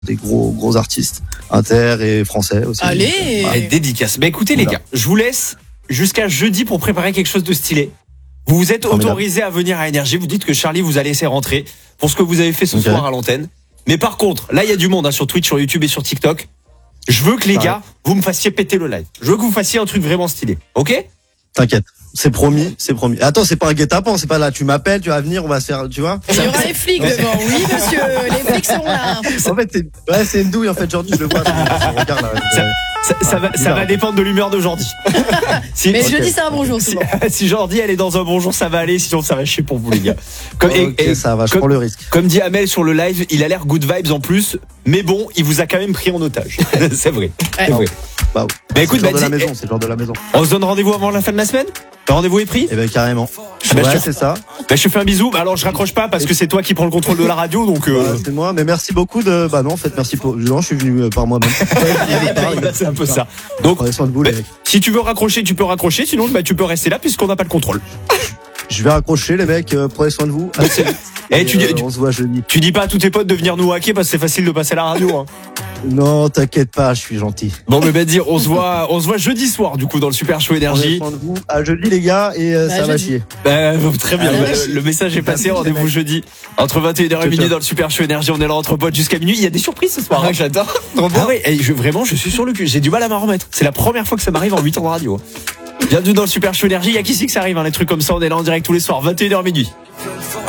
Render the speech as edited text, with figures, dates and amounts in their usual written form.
des gros artistes, inter et français aussi. Allez. Et dédicace. Mais écoutez les gars, je vous laisse jusqu'à jeudi pour préparer quelque chose de stylé. Vous vous êtes autorisé à venir à Énergie. Vous dites que Charlie vous a laissé rentrer pour ce que vous avez fait ce soir à l'antenne. Mais par contre, là il y a du monde sur Twitch, sur YouTube et sur TikTok. Je veux que les gars, vous me fassiez péter le live. Je veux que vous fassiez un truc vraiment stylé. Ok ? T'inquiète. C'est promis. Attends, c'est pas un guet-apens, c'est pas là, tu m'appelles, tu vas venir, on va se faire, tu vois. Il y aura les flics devant, oui monsieur, les flics seront là. En fait, c'est une douille, en fait, Jordi, je le vois. Regarde, là, ça va dépendre de l'humeur de Jordi. Mais jeudi, c'est un bon jour, souvent. Si Jordi, elle est dans un bon jour, ça va aller, sinon ça va chier pour vous, les gars. Ça va, je prends le risque. Comme dit Amel sur le live, il a l'air good vibes en plus, mais bon, il vous a quand même pris en otage. C'est vrai. C'est vrai. Bah, mais écoute, c'est le genre de la maison. On se donne rendez-vous avant la fin de la semaine ? Le rendez-vous est pris ? Eh ben, carrément. C'est ça. Je te fais un bisou. Alors, je raccroche pas parce que c'est toi qui prends le contrôle de la radio, donc. C'est moi, mais merci beaucoup de. Bah non, en fait, merci pour. Non, je suis venu par moi-même. C'est un peu ça. Donc, prenez soin de vous, les mecs. Si tu veux raccrocher, tu peux raccrocher. Sinon, tu peux rester là puisqu'on n'a pas le contrôle. Je vais raccrocher, les mecs. Prenez soin de vous. Et on se voit jeudi. Tu dis pas à tous tes potes de venir nous hacker parce que c'est facile de passer à la radio. Hein. Non, t'inquiète pas, je suis gentil. Bon, mais dire, on se voit jeudi soir du coup dans le Super Show Énergie. Prenez soin de vous. À jeudi, les gars, et ça va chier. Très bien. Le message est passé. Rendez-vous jeudi entre 21h et minuit dans le Super Show Énergie. On est là entre potes jusqu'à minuit. Il y a des surprises ce soir. J'adore. Ah ouais. Et je suis sur le cul. J'ai du mal à m'en remettre. C'est la première fois que ça m'arrive en 8 ans de radio. Bienvenue dans le Super Show Énergie. Il y a qui c'est que ça arrive, les trucs comme ça. On est là en direct tous les soirs, 21h minuit.